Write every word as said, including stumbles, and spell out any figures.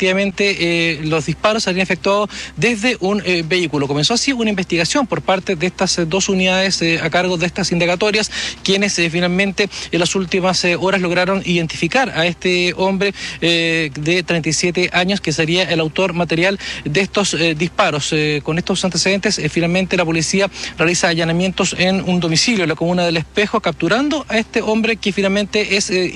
efectivamente eh, los disparos se habrían efectuado desde un eh, vehículo. Comenzó así una investigación por parte de estas eh, dos unidades eh, a cargo de estas indagatorias, quienes eh, finalmente en las últimas eh, horas lograron identificar a este hombre eh, de treinta y siete años, que sería el autor material de estos eh, disparos. Eh, con estos antecedentes, eh, finalmente la policía realiza allanamientos en un domicilio en la comuna del Espejo, capturando a este hombre que finalmente es eh,